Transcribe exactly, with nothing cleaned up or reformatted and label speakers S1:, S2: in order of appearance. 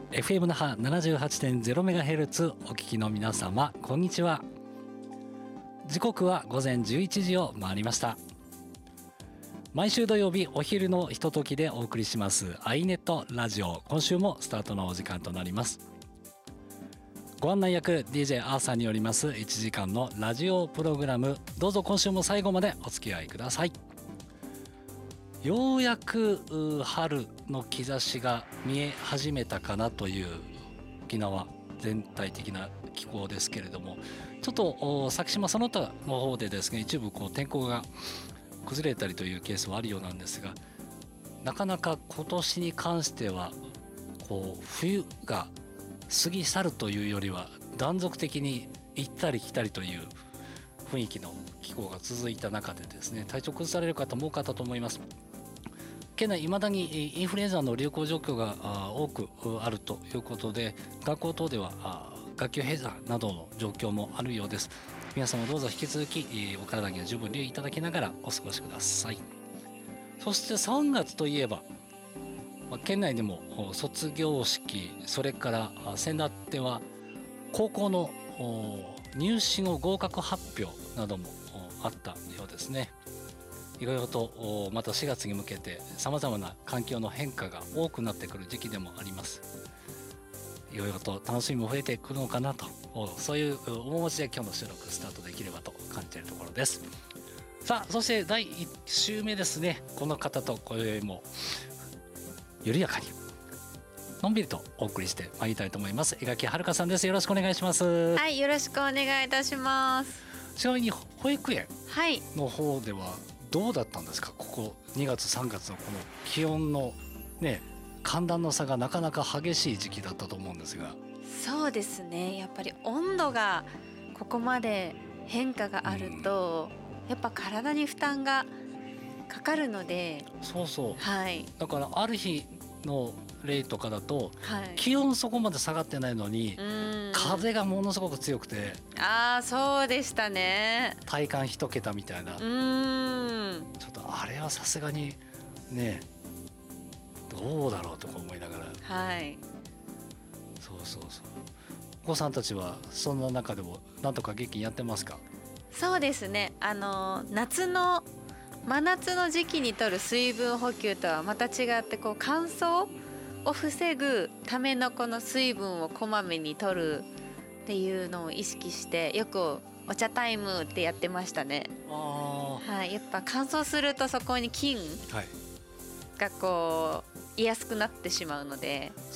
S1: エフエム 那覇 ななじゅうはちてんゼロメガヘルツ お聞きの皆様こんにちは。時刻は午前じゅういちじを回りました。毎週土曜日お昼のひとときでお送りしますアイネットラジオ、今週もスタートのお時間となります。ご案内役 ディージェー アーサーによりますいちじかんのラジオプログラム、どうぞ今週も最後までお付き合いください。ようやく春の兆しが見え始めたかなという沖縄全体的な気候ですけれども、ちょっと先島その他の方でですね、一部こう天候が崩れたりというケースはあるようなんですが、なかなか今年に関してはこう冬が過ぎ去るというよりは断続的に行ったり来たりという雰囲気の気候が続いた中でですね、体調崩される方も多かったと思います。県内いまだにインフルエンザの流行状況が多くあるということで、学校等では学級閉鎖などの状況もあるようです。皆様どうぞ引き続きお体には十分留意いただきながらお過ごしください。そしてさんがつといえば県内でも卒業式、それから先だっては高校の入試の合格発表などもあったようですね。いろいろとまたしがつに向けてさまざまな環境の変化が多くなってくる時期でもあります。いろいろと楽しみも増えてくるのかなと、そういう面持ちで今日の収録スタートできればと感じているところです。さあ、そしてだいいち週目ですね。この方と今宵も緩やかにのんびりとお送りしてまいりたいと思います。江垣はるかさんです。よろしくお願いします。
S2: はい、よろしくお願いいたします。
S1: ちなみに保育園の方ではどうだったんですか。ここにがつさんがつのこの気温のね、寒暖の差がなかなか激しい時期だったと思うんですが。
S2: そうですね、やっぱり温度がここまで変化があると、うん、やっぱ体に負担がかかるので。
S1: そうそう、
S2: はい、
S1: だからある日の例とかだと、
S2: はい、
S1: 気温そこまで下がってないのに風がものすごく強くて、
S2: ああそうでしたね。
S1: 体感一桁みたいな。う
S2: ーん、
S1: ちょっとあれはさすがにね、どうだろうとか思いながら。
S2: はい、
S1: そうそうそう。お子さんたちはそんな中でもなんとか元気にやってますか。
S2: そうですね、あの夏の真夏の時期に摂る水分補給とはまた違って、こう乾燥を防ぐためのこの水分をこまめに摂るっていうのを意識して、よくお茶タイムってやってましたね。
S1: あ、
S2: はい、やっぱ乾燥するとそこに菌がこう居やすくなってしまうので、